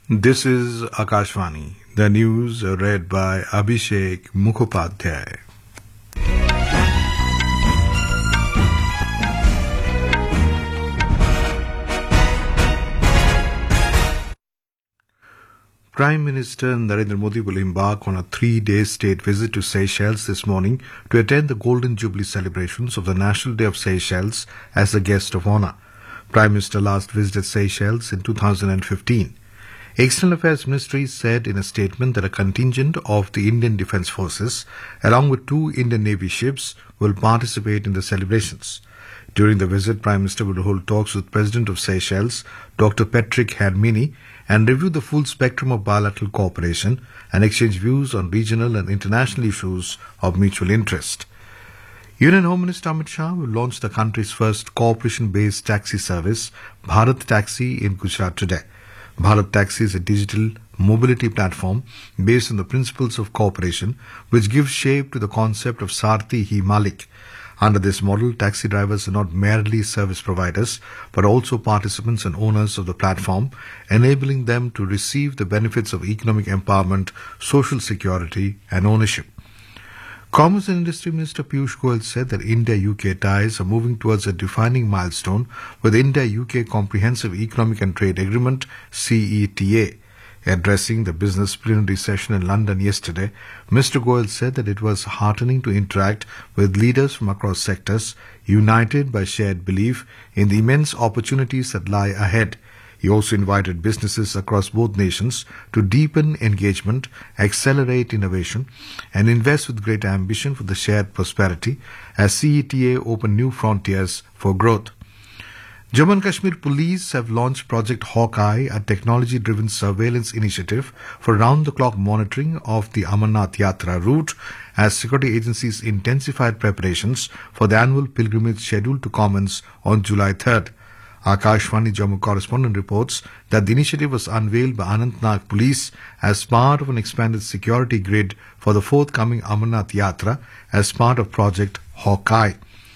This is Akashvani. The news read by Abhishek Mukhopadhyay. Prime Minister Narendra Modi will embark on a 3-day state visit to Seychelles this morning to attend the Golden Jubilee celebrations of the National Day of Seychelles as a guest of honor. Prime Minister last visited Seychelles in 2015. External Affairs Ministry said in a statement that a contingent of the Indian Defence Forces, along with 2 Indian Navy ships, will participate in the celebrations. During the visit, Prime Minister will hold talks with President of Seychelles, Dr. Patrick Hermine, and review the full spectrum of bilateral cooperation and exchange views on regional and international issues of mutual interest. Union Home Minister Amit Shah will launch the country's first cooperation-based taxi service, Bharat Taxi, in Gujarat today. Bharat Taxi is a digital mobility platform based on the principles of cooperation, which gives shape to the concept of Sarthi Hi Malik. Under this model, taxi drivers are not merely service providers, but also participants and owners of the platform, enabling them to receive the benefits of economic empowerment, social security, and ownership. Commerce and Industry Minister Piyush Goyal said that India-UK ties are moving towards a defining milestone with India-UK Comprehensive Economic and Trade Agreement, CETA. Addressing the business plenary session in London yesterday, Mr. Goyal said that it was heartening to interact with leaders from across sectors, united by shared belief in the immense opportunities that lie ahead. He also invited businesses across both nations to deepen engagement, accelerate innovation, and invest with great ambition for the shared prosperity as CETA open new frontiers for growth. Jammu and Kashmir Police have launched Project Hawkeye, a technology-driven surveillance initiative for round-the-clock monitoring of the Amarnath Yatra route as security agencies intensified preparations for the annual pilgrimage scheduled to commence on July 3rd. Akashvani Jammu correspondent reports that the initiative was unveiled by Anantnag Police as part of an expanded security grid for the forthcoming Amarnath Yatra as part of Project Hawkeye.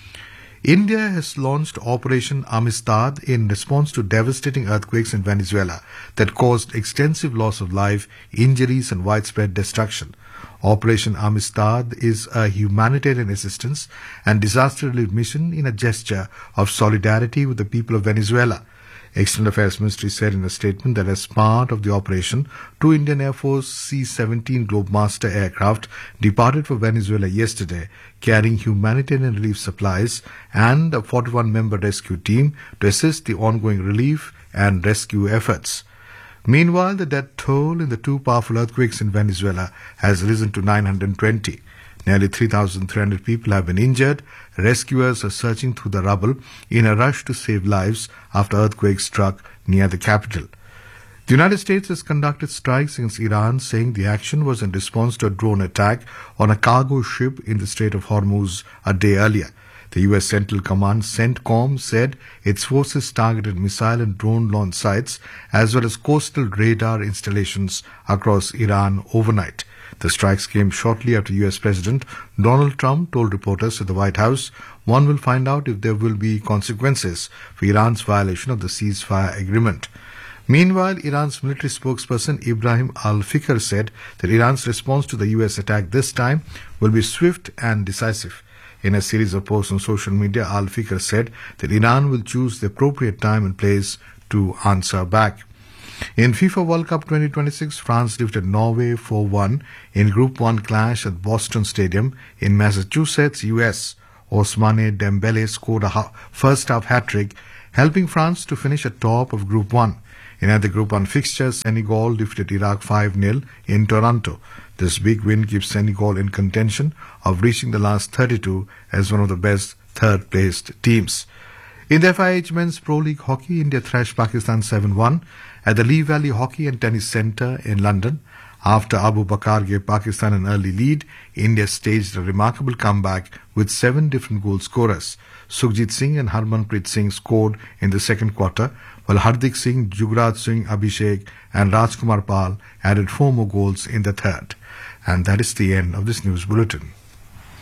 India has launched Operation Amistad in response to devastating earthquakes in Venezuela that caused extensive loss of life, injuries, and widespread destruction. Operation Amistad is a humanitarian assistance and disaster relief mission in a gesture of solidarity with the people of Venezuela. External Affairs Ministry said in a statement that as part of the operation, 2 Indian Air Force C-17 Globemaster aircraft departed for Venezuela yesterday, carrying humanitarian relief supplies and a 41-member rescue team to assist the ongoing relief and rescue efforts. Meanwhile, the death toll in the 2 powerful earthquakes in Venezuela has risen to 920. Nearly 3,300 people have been injured. Rescuers are searching through the rubble in a rush to save lives after earthquakes struck near the capital. The United States has conducted strikes against Iran, saying the action was in response to a drone attack on a cargo ship in the Strait of Hormuz a day earlier. The U.S. Central Command CENTCOM said its forces targeted missile and drone launch sites as well as coastal radar installations across Iran overnight. The strikes came shortly after U.S. President Donald Trump told reporters at the White House one will find out if there will be consequences for Iran's violation of the ceasefire agreement. Meanwhile, Iran's military spokesperson Ibrahim Al-Fikr said that Iran's response to the U.S. attack this time will be swift and decisive. In a series of posts on social media, Al-Fikr said that Iran will choose the appropriate time and place to answer back. In FIFA World Cup 2026, France defeated Norway 4-1 in Group 1 clash at Boston Stadium in Massachusetts, US. Ousmane Dembele scored a first-half hat-trick, helping France to finish atop of Group 1. In other Group 1 fixtures, Senegal defeated Iraq 5-0 in Toronto. This big win keeps Senegal in contention of reaching the last 32 as one of the best third-placed teams. In the FIH Men's Pro League Hockey, India thrashed Pakistan 7-1 at the Lee Valley Hockey and Tennis Centre in London. After Abu Bakar gave Pakistan an early lead, India staged a remarkable comeback with 7 different goal scorers. Sukhjit Singh and Harmanpreet Singh scored in the second quarter, while Hardik Singh, Jugraj Singh, Abhishek and Rajkumar Pal added 4 more goals in the third. And that is the end of this news bulletin.